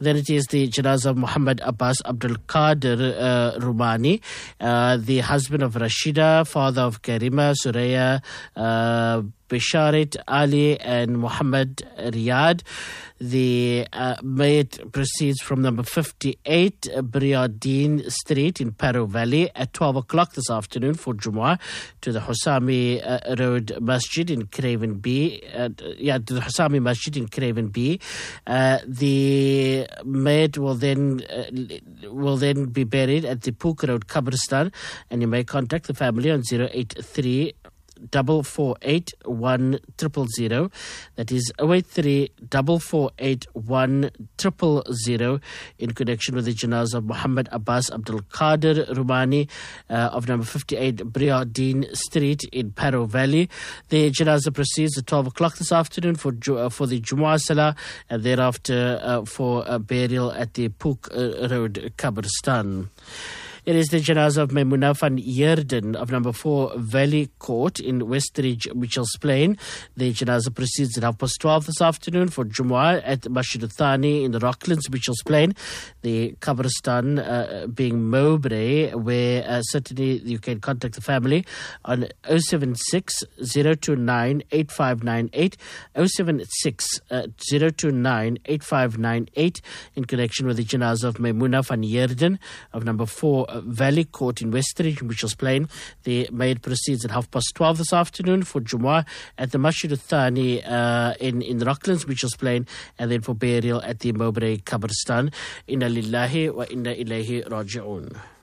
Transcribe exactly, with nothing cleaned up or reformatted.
Then it is the janazah of Muhammad Abbas Abdul Qadir uh, Rumani, uh, the husband of Rashida, father of Karima, Suraya, uh, Bisharit, Ali and Muhammad Riyad. The uh, mayyit proceeds from number fifty-eight Briadeen Street in Paro Valley at twelve o'clock this afternoon for Jumu'ah to the Husami uh, Road Masjid in Craven B. Uh, yeah, to the Husami Masjid in Craven B. Uh, the mayyit will then uh, will then be buried at the Pook Road Qabristan, and you may contact the family on zero eight three double four eight one triple zero. That is zero eight three double four eight one triple zero in connection with the janazah of Muhammad Abbas Abdul Qadir Rumani uh, of number fifty-eight Briadeen Street in Paro Valley. The janazah proceeds at twelve o'clock this afternoon for uh, for the Jumu'ah Salah, and thereafter uh, for a burial at the Pook uh, Road Qabristan. It is the janazah of Maimuna van Yerden of number four Valley Court in Westridge, Mitchells Plain. The janazah proceeds at half past twelve this afternoon for Jumu'ah at Masjid Thani in the Rocklands, Mitchells Plain. The Qabristan uh, being Mowbray, where uh, certainly you can contact the family on zero seven six zero two nine eight five nine eight, zero seven six zero two nine eight five nine eight in connection with the janazah of Maimuna van Yerden of number four Valley Court in Westridge, Mitchells Plain. The maid proceeds at half past twelve this afternoon for Jumu'ah at the Masjid Thani uh, in, in Rocklands, Mitchells Plain, and then for burial at the Mowbray Qabristan. Inna lillahi wa inna ilayhi raji'un.